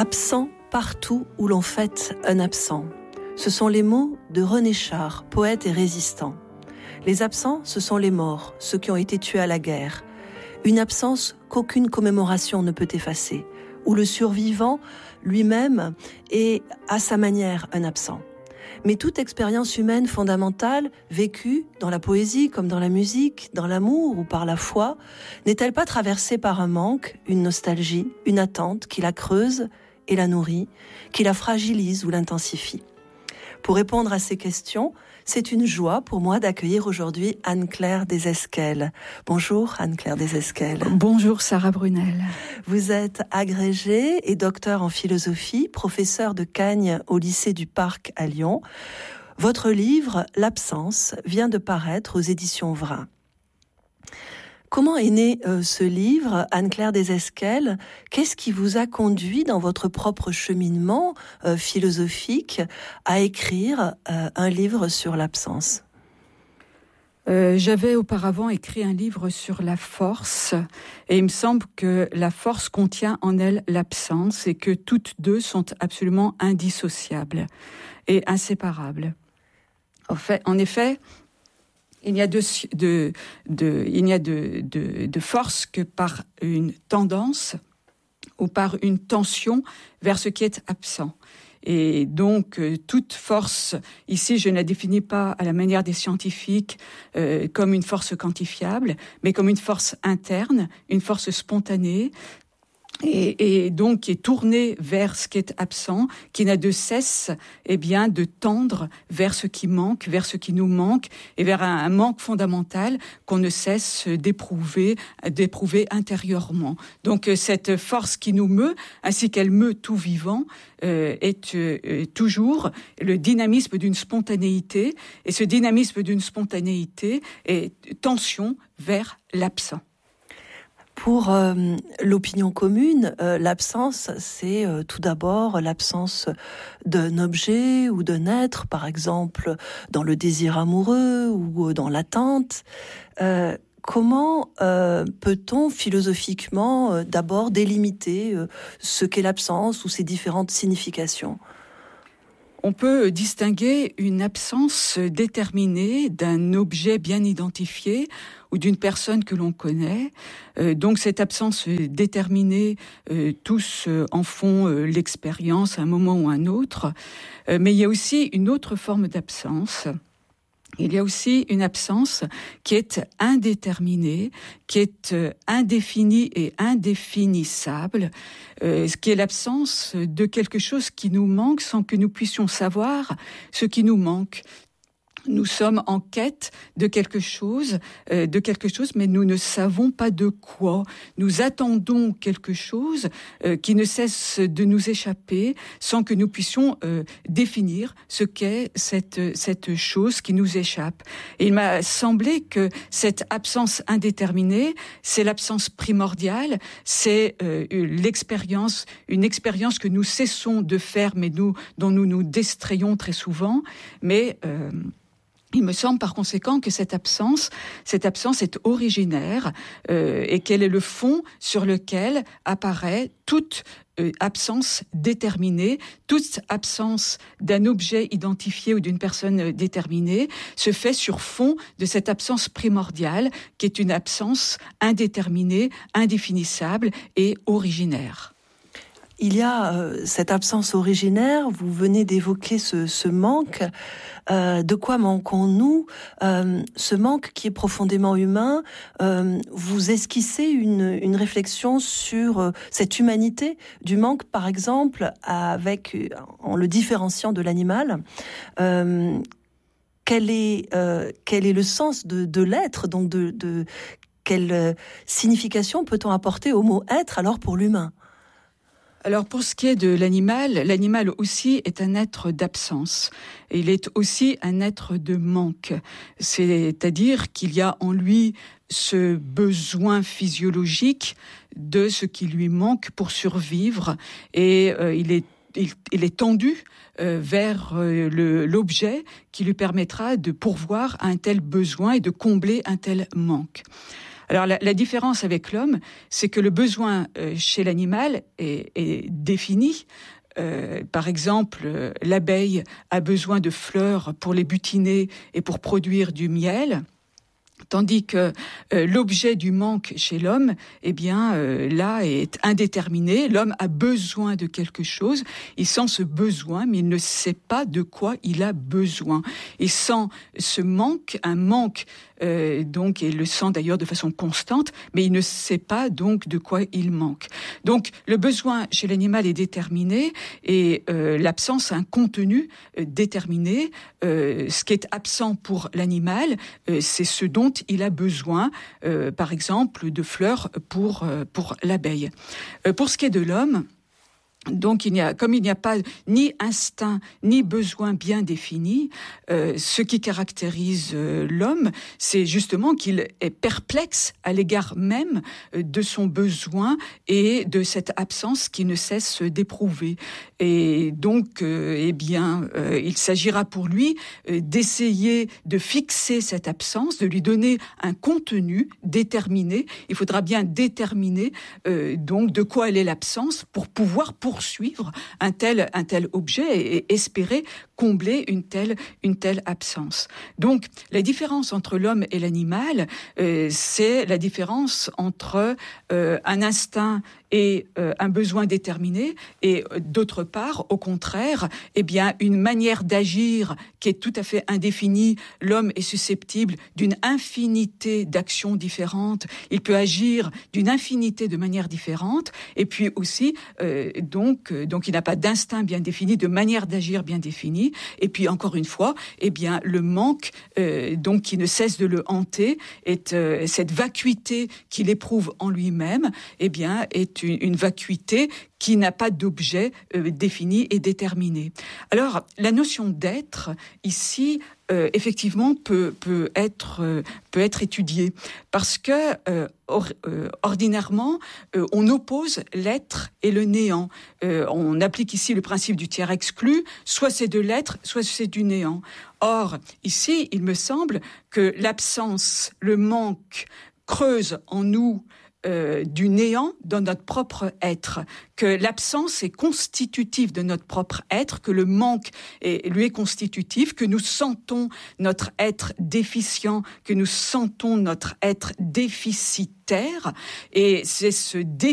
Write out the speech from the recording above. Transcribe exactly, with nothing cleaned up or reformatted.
Absent partout où l'on fête un absent. Ce sont les mots de René Char, poète et résistant. Les absents, ce sont les morts, ceux qui ont été tués à la guerre. Une absence qu'aucune commémoration ne peut effacer, où le survivant lui-même est à sa manière un absent. Mais toute expérience humaine fondamentale, vécue dans la poésie comme dans la musique, dans l'amour ou par la foi, n'est-elle pas traversée par un manque, une nostalgie, une attente qui la creuse et la nourrit, qui la fragilise ou l'intensifie? Pour répondre à ces questions, c'est une joie pour moi d'accueillir aujourd'hui Anne-Claire Desesquelles. Bonjour Anne-Claire Desesquelles. Bonjour Sarah Brunel. Vous êtes agrégée et docteur en philosophie, professeure de Cagne au lycée du Parc à Lyon. Votre livre, L'absence, vient de paraître aux éditions Vrin. Comment est né euh, ce livre, Anne-Claire Desesquelles? Qu'est-ce qui vous a conduit dans votre propre cheminement euh, philosophique à écrire euh, un livre sur l'absence? Euh, j'avais auparavant écrit un livre sur la force et il me semble que la force contient en elle l'absence et que toutes deux sont absolument indissociables et inséparables. En fait, en effet, il n'y a de, de, de, il n'y a de, de, de force que par une tendance ou par une tension vers ce qui est absent. Et donc, euh, toute force, ici, je ne la définis pas à la manière des scientifiques euh, comme une force quantifiable, mais comme une force interne, une force spontanée, Et, et donc qui est tourné vers ce qui est absent, qui n'a de cesse eh bien, de tendre vers ce qui manque, vers ce qui nous manque, et vers un, un manque fondamental qu'on ne cesse d'éprouver, d'éprouver intérieurement. Donc cette force qui nous meut, ainsi qu'elle meut tout vivant, euh, est euh, toujours le dynamisme d'une spontanéité, et ce dynamisme d'une spontanéité est tension vers l'absent. Pour euh, l'opinion commune, euh, l'absence, c'est euh, tout d'abord l'absence d'un objet ou d'un être, par exemple dans le désir amoureux ou dans l'attente. Euh, comment euh, peut-on philosophiquement euh, d'abord délimiter euh, ce qu'est l'absence ou ses différentes significations ? On peut distinguer une absence déterminée d'un objet bien identifié ou d'une personne que l'on connaît. Euh, donc cette absence déterminée, euh, tous euh, en font euh, l'expérience à un moment ou à un autre. Euh, mais il y a aussi une autre forme d'absence. Il y a aussi une absence qui est indéterminée, qui est euh, indéfinie et indéfinissable, euh, ce qui est l'absence de quelque chose qui nous manque sans que nous puissions savoir ce qui nous manque. Nous sommes en quête de quelque chose, euh, de quelque chose, mais nous ne savons pas de quoi. Nous attendons quelque chose euh, qui ne cesse de nous échapper, sans que nous puissions euh, définir ce qu'est cette cette chose qui nous échappe. Et il m'a semblé que cette absence indéterminée, c'est l'absence primordiale, c'est euh, l'expérience, une expérience que nous cessons de faire, mais nous dont nous nous distrayons très souvent, mais euh, il me semble par conséquent que cette absence, cette absence est originaire euh, et qu'elle est le fond sur lequel apparaît toute euh, absence déterminée, toute absence d'un objet identifié ou d'une personne déterminée se fait sur fond de cette absence primordiale qui est une absence indéterminée, indéfinissable et originaire. Il y a euh, cette absence originaire, vous venez d'évoquer ce, ce manque. Euh, de quoi manquons-nous ? euh, Ce manque qui est profondément humain, euh, vous esquissez une, une réflexion sur euh, cette humanité du manque, par exemple, avec, en le différenciant de l'animal. Euh, quel est, euh, quel est le sens de, de l'être, donc de, de quelle signification peut-on apporter au mot « être » alors pour l'humain ? Alors pour ce qui est de l'animal, l'animal aussi est un être d'absence. Et il est aussi un être de manque. C'est-à-dire qu'il y a en lui ce besoin physiologique de ce qui lui manque pour survivre. Et euh, il est Il, il est tendu euh, vers euh, le, l'objet qui lui permettra de pourvoir à un tel besoin et de combler un tel manque. Alors la, la différence avec l'homme, c'est que le besoin euh, chez l'animal est, est défini. Euh, par exemple, euh, l'abeille a besoin de fleurs pour les butiner et pour produire du miel. Tandis que euh, l'objet du manque chez l'homme, eh bien, euh, là, est indéterminé. L'homme a besoin de quelque chose. Il sent ce besoin, mais il ne sait pas de quoi il a besoin. Il sent ce manque, un manque, euh, donc, et le sent d'ailleurs de façon constante, mais il ne sait pas donc de quoi il manque. Donc, le besoin chez l'animal est déterminé et euh, l'absence a un contenu euh, déterminé. Euh, ce qui est absent pour l'animal, euh, c'est ce dont il a besoin, euh, par exemple, de fleurs pour, euh, pour l'abeille. Euh, pour ce qui est de l'homme, donc, il n'y a, comme il n'y a pas ni instinct ni besoin bien défini, euh, ce qui caractérise euh, l'homme, c'est justement qu'il est perplexe à l'égard même euh, de son besoin et de cette absence qui ne cesse d'éprouver. Et donc, euh, eh bien, euh, il s'agira pour lui euh, d'essayer de fixer cette absence, de lui donner un contenu déterminé. Il faudra bien déterminer euh, donc de quoi elle est l'absence pour pouvoir pour poursuivre un tel, un tel objet et espérer combler une telle, une telle absence. Donc, la différence entre l'homme et l'animal, euh, c'est la différence entre euh, un instinct et euh, un besoin déterminé, et euh, d'autre part, au contraire, eh bien, une manière d'agir qui est tout à fait indéfinie. L'homme est susceptible d'une infinité d'actions différentes. Il peut agir d'une infinité de manières différentes, et puis aussi, euh, donc, euh, donc, il n'a pas d'instinct bien défini, de manière d'agir bien définie. Et puis, encore une fois, eh bien, le manque, euh, donc, qui ne cesse de le hanter, est euh, cette vacuité qu'il éprouve en lui-même, eh bien, est une, une vacuité qui n'a pas d'objet euh, défini et déterminé. Alors, la notion d'être, ici, euh, effectivement, peut, peut, être, euh, peut être étudiée. Parce que, euh, or, euh, ordinairement, euh, on oppose l'être et le néant. Euh, on applique ici le principe du tiers exclu, soit c'est de l'être, soit c'est du néant. Or, ici, il me semble que l'absence, le manque, creuse en nous Euh, du néant dans notre propre être, que l'absence est constitutive de notre propre être, que le manque est, lui est constitutif, que nous sentons notre être déficient, que nous sentons notre être déficitaire, et c'est ce déficit